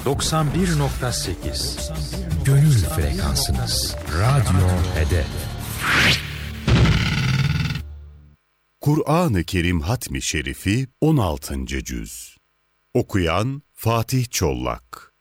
91.8 Gönül frekansınız. Radyo Hedef. Kur'an-ı Kerim Hatmi Şerifi 16. Cüz. Okuyan Fatih Çollak.